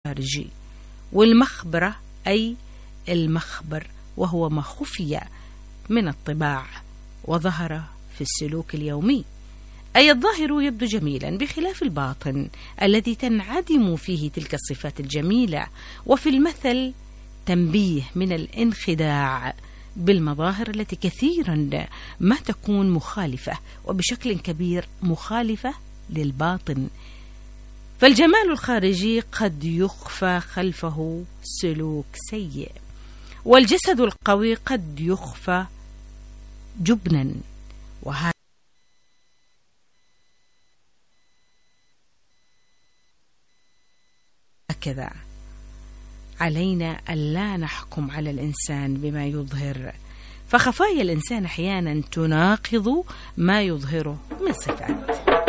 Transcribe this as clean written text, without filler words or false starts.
الخارجي، والمخبرة أي المخبر، وهو ما خفي من الطباع وظهر في السلوك اليومي، أي الظاهر يبدو جميلا بخلاف الباطن الذي تنعدم فيه تلك الصفات الجميلة. وفي المثل تنبيه من الانخداع بالمظاهر التي كثيرا ما تكون مخالفة، وبشكل كبير مخالفة للباطن. فالجمال الخارجي قد يخفى خلفه سلوك سيء، والجسد القوي قد يخفى جبنا، وهكذا علينا ألا نحكم على الإنسان بما يظهر، فخفايا الإنسان أحيانا تناقض ما يظهره من صفات.